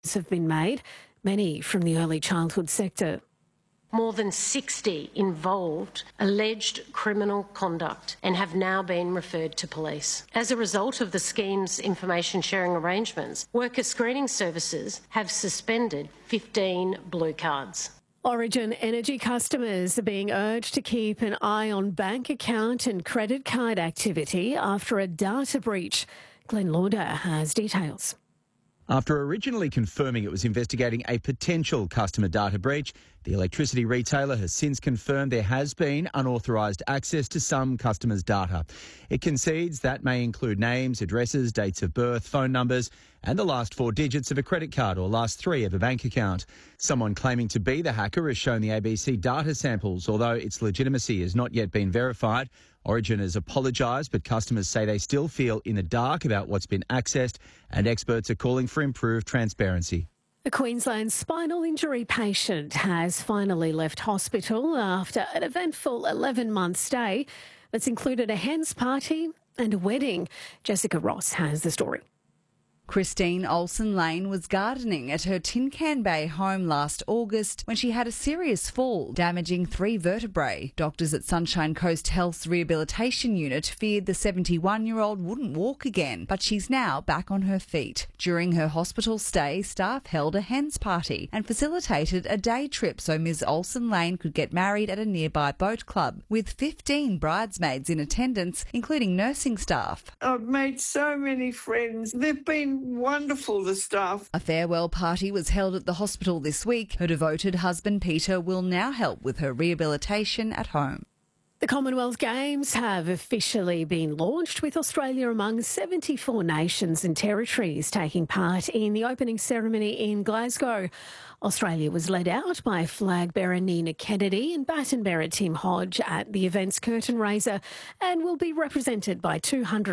have been made, many from the early childhood sector. More than 60 involved alleged criminal conduct and have now been referred to police. As a result of the scheme's information sharing arrangements, worker screening services have suspended 15 blue cards. Origin Energy customers are being urged to keep an eye on bank account and credit card activity after a data breach. Glenn Lauder has details. After originally confirming it was investigating a potential customer data breach, the electricity retailer has since confirmed there has been unauthorised access to some customers' data. It concedes that may include names, addresses, dates of birth, phone numbers and the last 4 digits of a credit card or last 3 of a bank account. Someone claiming to be the hacker has shown the ABC data samples, although its legitimacy has not yet been verified. Origin has apologised, but customers say they still feel in the dark about what's been accessed, and experts are calling for improved transparency. A Queensland spinal injury patient has finally left hospital after an eventful 11-month stay that's included a hen's party and a wedding. Jessica Ross has the story. Christine Olsen-Lane was gardening at her Tin Can Bay home last August when she had a serious fall, damaging 3 vertebrae. Doctors at Sunshine Coast Health's rehabilitation unit feared the 71-year-old wouldn't walk again, but she's now back on her feet. During her hospital stay, staff held a hen's party and facilitated a day trip so Ms Olsen-Lane could get married at a nearby boat club, with 15 bridesmaids in attendance, including nursing staff. I've made so many friends. They've been wonderful, the staff. A farewell party was held at the hospital this week. Her devoted husband Peter will now help with her rehabilitation at home. The Commonwealth Games have officially been launched, with Australia among 74 nations and territories taking part in the opening ceremony in Glasgow. Australia was led out by flag bearer Nina Kennedy and baton bearer Tim Hodge at the event's curtain raiser, and will be represented by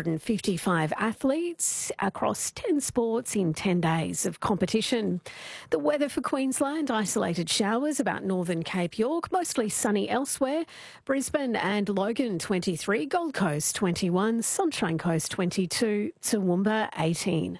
255 athletes across 10 sports in 10 days of competition. The weather for Queensland: isolated showers about northern Cape York, mostly sunny elsewhere. Brisbane and Logan 23, Gold Coast 21, Sunshine Coast 22, Toowoomba 18.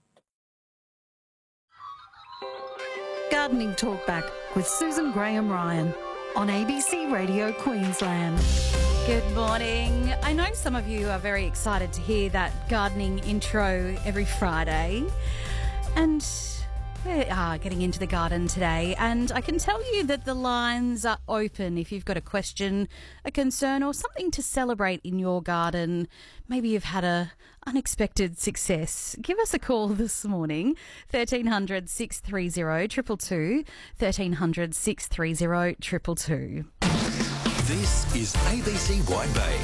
Gardening Talk Back with Susan Graham-Ryan on ABC Radio Queensland. Good morning. I know some of you are very excited to hear that gardening intro every Friday. And we are getting into the garden today, and I can tell you that the lines are open if you've got a question, a concern or something to celebrate in your garden. Maybe you've had a unexpected success. Give us a call this morning, 1300 630 222, 1300 630 222. This is ABC Wide Bay.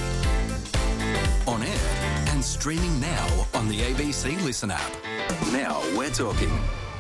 On air and streaming now on the ABC Listen app. Now we're talking.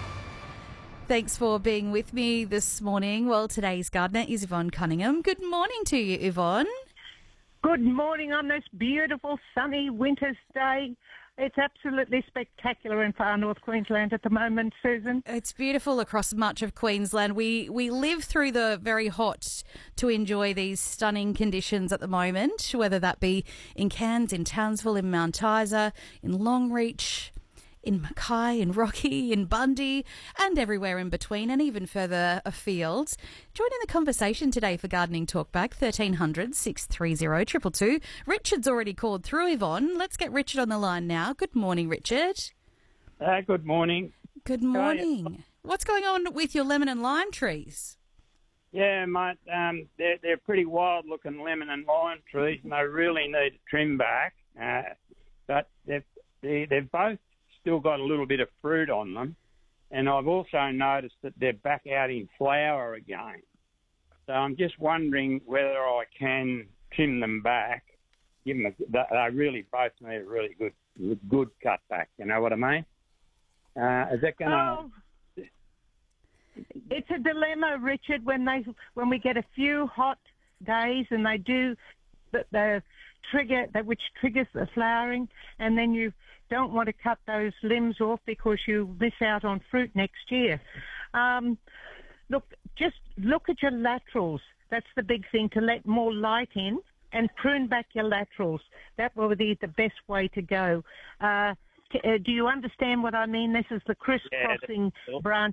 Thanks for being with me this morning. Well, today's gardener is Yvonne Cunningham. Good morning to you, Yvonne. Good morning on this beautiful sunny winter's day. It's absolutely spectacular in far north Queensland at the moment, Susan. It's beautiful across much of Queensland. We live through the very hot to enjoy these stunning conditions at the moment, whether that be in Cairns, in Townsville, in Mount Isa, in Longreach, in Mackay, in Rocky, in Bundy, and everywhere in between, and even further afield. Join in the conversation today for Gardening Talkback, 1300 630 222. Richard's already called through, Yvonne. Let's get Richard on the line now. Good morning, Richard. Good morning. Good morning. What's going on with your lemon and lime trees? Yeah, mate, they're pretty wild-looking lemon and lime trees, and they really need a trim back. But they've both still got a little bit of fruit on them, and I've also noticed that they're back out in flower again. So I'm just wondering whether I can trim them back. They really both need a really good cut back. You know what I mean? Is that going to? It's a dilemma, Richard. When we get a few hot days and they do the trigger which triggers the flowering, and then you don't want to cut those limbs off because you miss out on fruit next year. Just look at your laterals. That's the big thing, to let more light in and prune back your laterals. That will be the best way to go. Do you understand what I mean? This is the crisscrossing branch